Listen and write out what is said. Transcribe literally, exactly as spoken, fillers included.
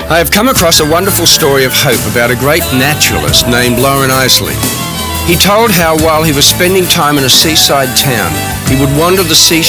I have come across a wonderful story of hope about a great naturalist named Loren Eiseley. He told how while he was spending time in a seaside town, he would wander the seashore